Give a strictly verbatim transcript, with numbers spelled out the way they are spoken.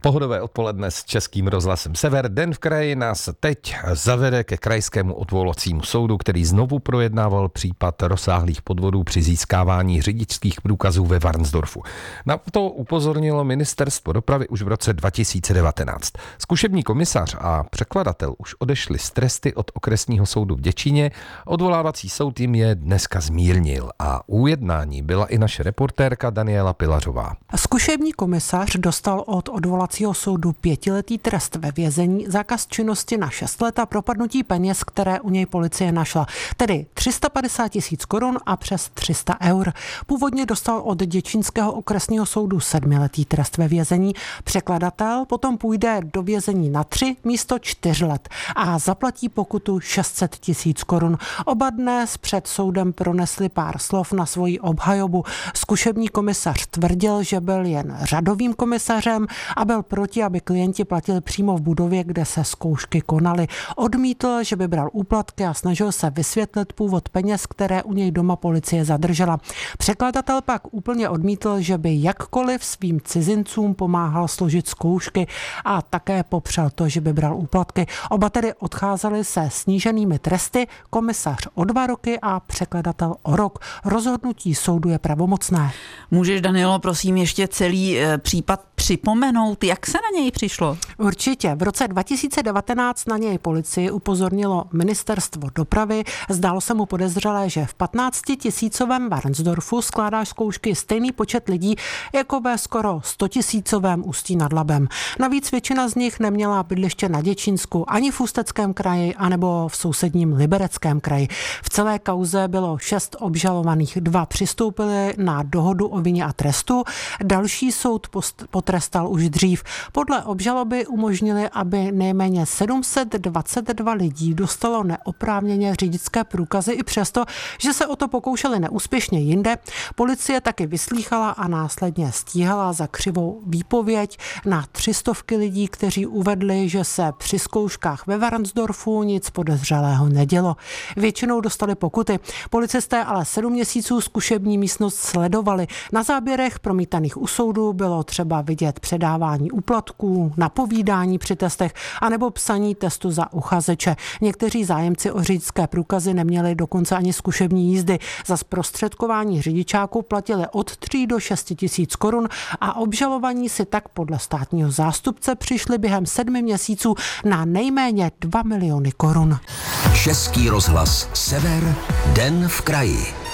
Pohodové odpoledne s Českým rozhlasem Sever. Den v kraji nás teď zavede ke krajskému odvolacímu soudu, který znovu projednával případ rozsáhlých podvodů při získávání řidičských průkazů ve Varnsdorfu. Na to upozornilo ministerstvo dopravy už v roce dva tisíce devatenáct. Zkušební komisař a překladatel už odešli z tresty od okresního soudu v Děčíně. Odvolávací soud jim je dneska zmírnil a u ujednání byla i naše reportérka Daniela Pilařová. Zkušební komisař dostal od odvolacího soudu pětiletý trest ve vězení, zákaz činnosti na šest let a propadnutí peněz, které u něj policie našla. Tedy tři sta padesát tisíc korun a přes tři sta eur. Původně dostal od děčínského okresního soudu sedmiletý trest ve vězení. Překladatel potom půjde do vězení na tři místo čtyř let a zaplatí pokutu šest set tisíc korun. Oba dnes před soudem pronesli pár slov na svoji obhajobu. Zkušební komisař tvrdil, že byl jen řadovým komisařem a byl proti, aby klienti platili přímo v budově, kde se zkoušky konaly. Odmítl, že by bral úplatky a snažil se vysvětlit původ peněz, které u něj doma policie zadržela. Překladatel pak úplně odmítl, že by jakkoliv svým cizincům pomáhal složit zkoušky a také popřel to, že by bral úplatky. Oba tedy odcházeli se sníženými tresty, komisař o dva roky a překladatel o rok. Rozhodnutí soudu je pravomocné. Můžeš, Danielo, prosím ještě celý e, případ připomenout, jak se na něj přišlo? Určitě. V roce dva tisíce devatenáct na něj policii upozornilo ministerstvo dopravy. Zdálo se mu podezřelé, že v patnáctitisícovém Varnsdorfu skládá zkoušky stejný počet lidí jako ve skoro stotisícovém Ústí nad Labem. Navíc většina z nich neměla bydliště na Děčínsku ani v Ústeckém kraji, anebo v sousedním Libereckém kraji. V celé kauze bylo šest obžalovaných. Dva přistoupili na dohodu o vině a trestu. Další soud potrestal už dřív. Podle obžaloby umožnili, aby nejméně sedm set dvacet dva lidí dostalo neoprávněně řidičské průkazy i přesto, že se o to pokoušeli neúspěšně jinde. Policie taky vyslýchala a následně stíhala za křivou výpověď na tři stovky lidí, kteří uvedli, že se při zkouškách ve Varnsdorfu nic podezřelého nedělo. Většinou dostali pokuty. Policisté ale sedm měsíců zkušební místnost sledovali. Na záběrech promítaných u soudu bylo třeba vidět předávání úplatků, napovídání při testech anebo psaní testu za uchazeče. Někteří zájemci o řidičské průkazy neměli dokonce ani zkušební jízdy. Za zprostředkování řidičáku platili od tří do šesti tisíc korun a obžalovaní si tak podle státního zástupce přišli během sedmi měsíců na nejméně dva miliony korun. Český rozhlas Sever, den v kraji.